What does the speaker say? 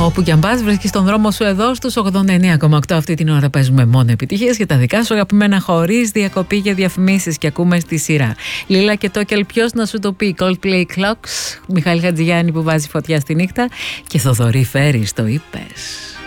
Όπου κι αν πας, βρίσκεις τον δρόμο σου εδώ στους 89,8. Αυτή την ώρα παίζουμε μόνο επιτυχίες για τα δικά σου αγαπημένα χωρίς διακοπή και διαφημίσεις και ακούμε στη σειρά. Λίλα και Τόκελ, ποιος να σου το πει. Coldplay Clocks, Μιχάλη Χατζηγιάννη που βάζει φωτιά στη νύχτα και Θοδωρή Φέρης, το είπες.